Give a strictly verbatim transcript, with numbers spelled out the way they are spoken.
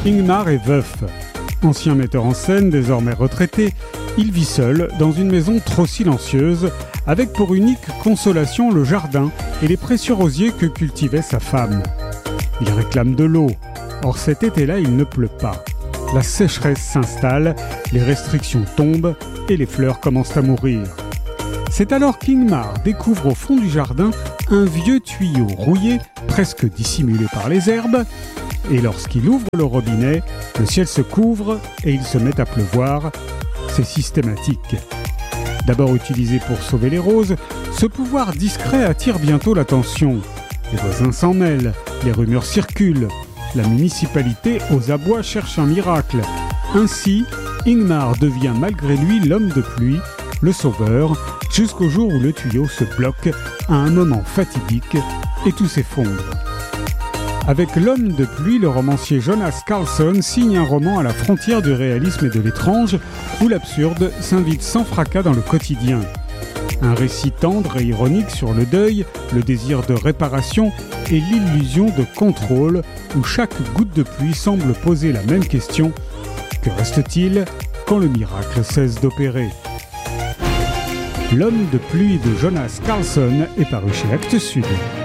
Ingmar est veuf. Ancien metteur en scène, désormais retraité, il vit seul dans une maison trop silencieuse, avec pour unique consolation le jardin et les précieux rosiers que cultivait sa femme. Il réclame de l'eau. Or cet été-là, il ne pleut pas. La sécheresse s'installe, les restrictions tombent et les fleurs commencent à mourir. C'est alors qu'Ingmar découvre au fond du jardin un vieux tuyau rouillé, presque dissimulé par les herbes, et lorsqu'il ouvre le robinet, le ciel se couvre et il se met à pleuvoir. C'est systématique. D'abord utilisé pour sauver les roses, ce pouvoir discret attire bientôt l'attention. Les voisins s'en mêlent, les rumeurs circulent. La municipalité aux abois cherche un miracle. Ainsi, Ingmar devient malgré lui l'homme de pluie, le sauveur, jusqu'au jour où le tuyau se bloque à un moment fatidique et tout s'effondre. Avec L'homme de pluie, le romancier Jonas Karlsson signe un roman à la frontière du réalisme et de l'étrange, où l'absurde s'invite sans fracas dans le quotidien. Un récit tendre et ironique sur le deuil, le désir de réparation et l'illusion de contrôle, où chaque goutte de pluie semble poser la même question: que reste-t-il quand le miracle cesse d'opérer ? L'homme de pluie de Jonas Karlsson est paru chez Actes Sud.